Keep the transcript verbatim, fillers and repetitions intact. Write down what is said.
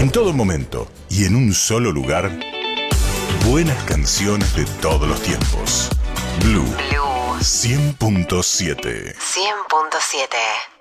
En todo momento y en un solo lugar, buenas canciones de todos los tiempos. Blue, Blue. cien punto siete. cien punto siete.